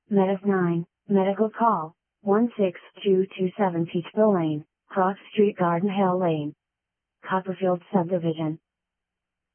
Meadows 9, Medical Call, 16227 Peachville Lane, Cross Street Garden Hill Lane, Copperfield Subdivision.